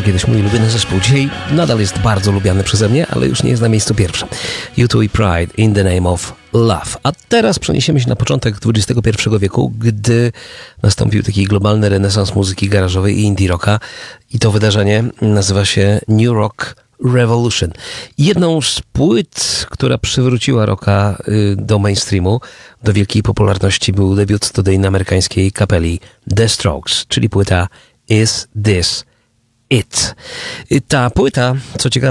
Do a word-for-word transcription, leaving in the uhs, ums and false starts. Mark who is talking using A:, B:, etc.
A: to kiedyś mój ulubiony zespół. Dzisiaj nadal jest bardzo lubiany przeze mnie, ale już nie jest na miejscu pierwszym. U two i Pride, In the Name of Love. A teraz przeniesiemy się na początek dwudziestego pierwszego wieku, gdy nastąpił taki globalny renesans muzyki garażowej i indie rocka. I to wydarzenie nazywa się New Rock Revolution. Jedną z płyt, która przywróciła rocka do mainstreamu, do wielkiej popularności, był debiut studyjny amerykańskiej kapeli The Strokes, czyli płyta Is This It. Ta płyta, co ciekawe,